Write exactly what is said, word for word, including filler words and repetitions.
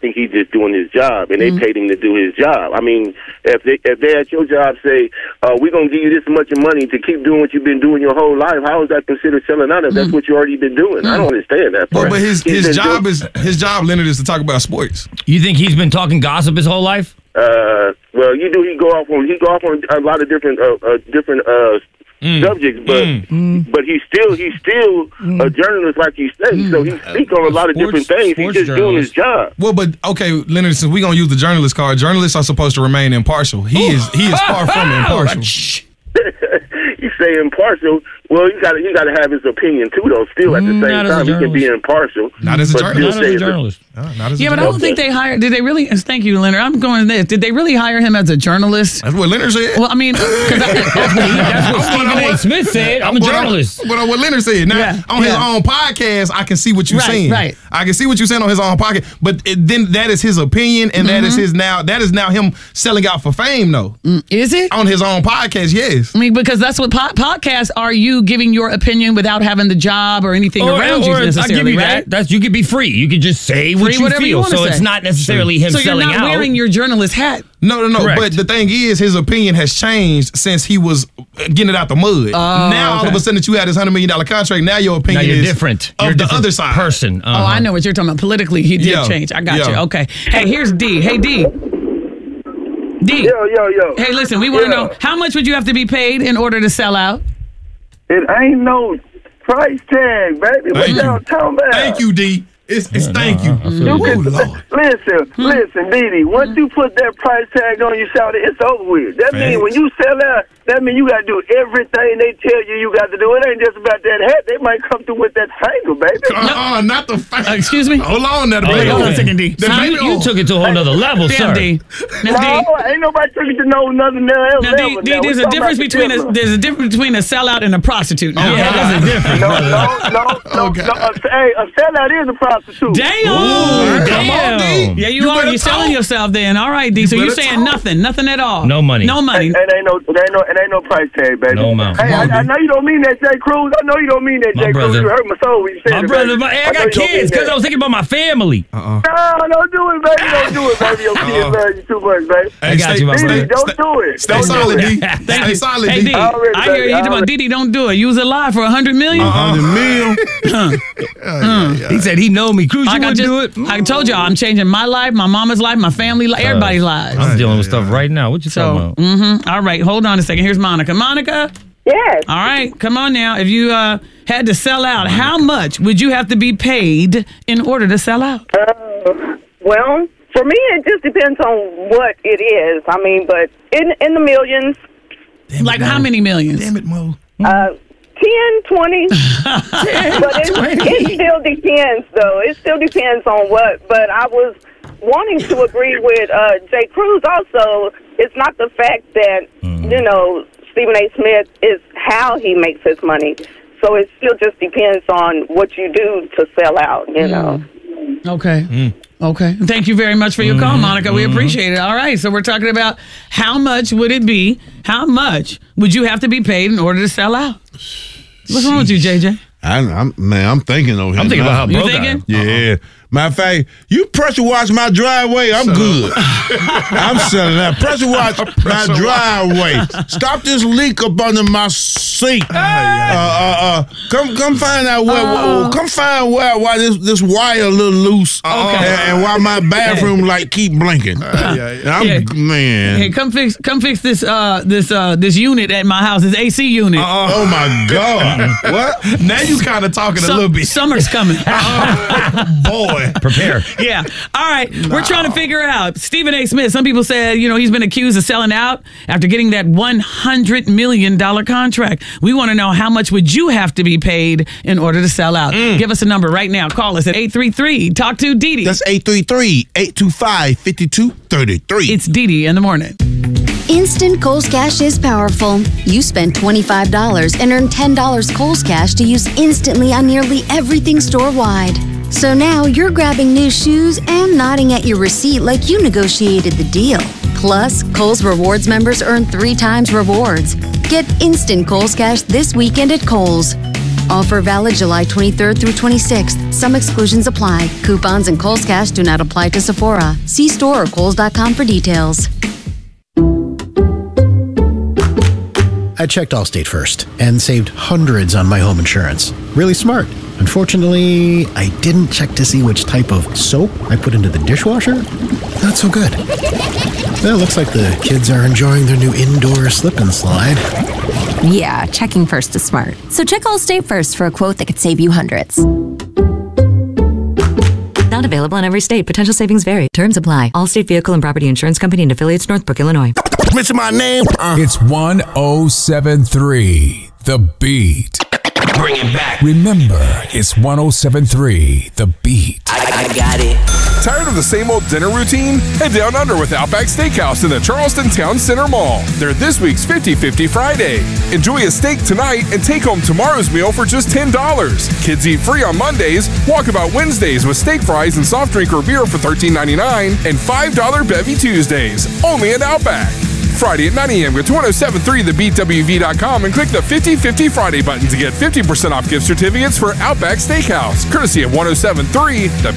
think he's just doing his job, and Mm-hmm. they paid him to do his job. I mean, if they if they at your job say, uh, we're going to give you this much money to keep doing what you've been doing your whole life, how is that considered selling out if that's what you already been doing? I don't understand that Well, part. but his, He's his been job doing- is his job, Leonard, is to talk about sports. You think he's been talking gossip his whole life? Uh, well, you do. He go off on he go off on a lot of different uh, uh different uh Mm. subjects, but Mm. but he's still he's still a journalist, like you say. So he speaks on a lot of Sports- different things. He's sports just doing his job. Well, but okay, Leonard, since we're gonna use the journalist card, journalists are supposed to remain impartial. He is he is far from impartial. You say impartial. Well, you got to you got to have his opinion too, though. Still, at the Mm, same not as a time, he can be journalist. impartial. Not as a but journalist. still Not say as a it's journalist. Uh, not as a Yeah, but I don't journalist. think they hired. Did they really? Thank you, Leonard. I'm going this. Did they really hire him as a journalist? That's what Leonard said. Well, I mean, 'cause I, That's what Stephen A. Smith said. I'm a What I- journalist. What, what Leonard said. Now, Yeah, on his yeah. own podcast, I can see what you're Right, saying. right. I can see what you're saying on his own podcast. But it, then that is his opinion, and that is Mm-hmm. his now. That is now him selling out for fame, though. is it? On his own podcast, yes. I mean, because that's what po- podcasts are. You giving your opinion without having the job or anything around you or I'll necessarily, give you right? that. That's you could be free. You could just say what Free you whatever you feel. wanna so say. it's not necessarily him So you're selling not out. wearing your journalist hat. No, no, no. Correct. But the thing is, his opinion has changed since he was getting it out the mud. now, all okay. of a sudden, that you had this hundred million dollar contract. Now your now opinion you're is different. of You're a the different other side. person. Oh, Uh-huh. I know what you're talking about. Politically, he did Yeah. change. I got Yeah. you. Okay. Hey, here's D. Hey, D. D. Yo, yo, yo. Hey, listen, we want to Yeah. know how much would you have to be paid in order to sell out? It ain't no price tag, baby. What Thank y'all you. talking about? Thank you, D. It's, it's thank you. I feel You you. can, Oh, Lord. listen, listen, Didi. Once you put that price tag on you, shout it, it's over with. That means when you sell out, that means you got to do everything they tell you you got to do. It ain't just about that hat. They might come through with that finger, baby. Uh-uh, not the fact. Uh, excuse me? Hold on, that Oh, baby. yeah. Hold on a second, D. The Huh? baby- You, you took it to a whole nother level, Damn, sir. D. Now, No, D. ain't nobody taking to know nothing else. Now, D, D, there's a difference between a there's a difference between a sellout and a prostitute. Now. Yeah, that's a difference. No, no, no, no, Okay. no. Uh, hey, a sellout is a prostitute. Damn! Ooh, Come on, damn. D. Yeah, you, You are. better You're selling talk. yourself then. All right, D. So you're better saying talk. nothing, nothing at all. No money. No money. It ain't no, it ain't no, it ain't no price tag, baby. No amount. Hey, I, Come on, I D. know you don't mean that, Jay Cruz. I know you don't mean that, My Jay Cruz. brother. You hurt my soul when you said My it, brother, baby. my, hey, I know got you don't mean kids because that. I was thinking about my family. Uh-uh. No, don't do it, baby. Don't do it, baby. Your kids love you too much, baby. Hey, I got stay, you, my stay, brother. Didi, don't stay, do it. Stay Don't do solid, it. D. Stay solid, Hey, D. D. Already, I hear baby, you talking about already. Didi. Don't do it. Use it live for a hundred million. Uh-uh. He said he know me. Cruz, you Like I wouldn't just, do it. I told y'all, I'm changing my life, my mama's life, my family life, everybody's lives. I'm dealing with stuff right now. What you So, talking about? mm-hmm. All right, hold on a second. Here's Monica. Monica. Yes. All right, come on now. If you uh, had to sell out, how much would you have to be paid in order to sell out? Uh, well, for me, it just depends on what it is. I mean, but in in the millions, Like how many millions? Damn it, Mo. uh, ten, twenty. But it, it still depends, though. It still depends on what. But I was wanting to agree with uh, Jay Cruz also. It's not the fact that, you know, Stephen A. Smith is how he makes his money. So it still just depends on what you do to sell out, you know. Okay. Okay. Thank you very much for your call, Monica. We appreciate it. All right. So we're talking about how much would it be? How much would you have to be paid in order to sell out? What's wrong with you, J J? I, I'm man, I'm thinking over here. I'm thinking now. about how You broke I thinking? am. Yeah. Matter of fact, you pressure wash my driveway, I'm good. I'm selling that. Pressure wash my driveway. Stop this leak up under my sink. Uh, uh, uh, come, come find out where. Uh. come find where why this this wire a little loose. Okay. And, and why my bathroom like keep blinking. yeah, yeah. And I'm Yeah. man. Hey, come fix come fix this uh this uh this unit at my house, this A C unit. Oh my God. What? Now you kind of talking a Sum- little bit. Summer's coming. Boy. Prepare. Yeah. All right. We're trying to figure out Stephen A. Smith. Some people said, you know, he's been accused of selling out after getting that one hundred million dollars contract. We want to know how much would you have to be paid in order to sell out. Give us a number right now. Call us at eight three three talk to Didi. That's eight three three, eight two five, five two three three. It's Didi in the morning. Instant Kohl's Cash is powerful. You spend twenty-five dollars and earn ten dollars Kohl's Cash to use instantly on nearly everything store-wide. So now you're grabbing new shoes and nodding at your receipt like you negotiated the deal. Plus, Kohl's Rewards members earn three times rewards. Get instant Kohl's Cash this weekend at Kohl's. Offer valid July twenty-third through twenty-sixth. Some exclusions apply. Coupons and Kohl's Cash do not apply to Sephora. See store or Kohl's dot com for details. I checked Allstate first and saved hundreds on my home insurance. Really smart. Unfortunately, I didn't check to see which type of soap I put into the dishwasher. Not so good. Well, it looks like the kids are enjoying their new indoor slip and slide. Yeah, checking first is smart. So check Allstate first for a quote that could save you hundreds. Not available in every state. Potential savings vary. Terms apply. Allstate Vehicle and Property Insurance Company and affiliates, Northbrook, Illinois. Mention my name. Uh. It's one oh seven three The Beat. Bring it back. Remember, it's one oh seven three The Beat. I, I got it. Tired of the same old dinner routine? Head down under with Outback Steakhouse in the Charleston Town Center Mall. They're this week's fifty fifty Friday. Enjoy a steak tonight and take home tomorrow's meal for just ten dollars. Kids eat free on Mondays, Walkabout Wednesdays with steak fries and soft drink or beer for thirteen ninety-nine, and five dollars Bevy Tuesdays, only at Outback. Friday at nine a.m. Go to ten seventy-three the beat W V dot com and click the fifty fifty Friday button to get fifty percent off gift certificates for Outback Steakhouse, courtesy of ten seventy-three The